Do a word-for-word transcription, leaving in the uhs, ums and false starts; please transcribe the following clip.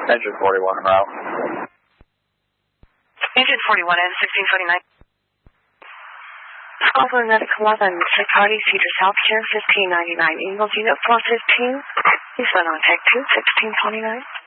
Engine forty-one en route. Engine forty-one and sixteen twenty-nine. Over Medical eleven, Sick Party, Cedar South, Care fifteen ninety-nine, Eagles Unit four fifteen. Please run on Tech two, sixteen twenty-nine.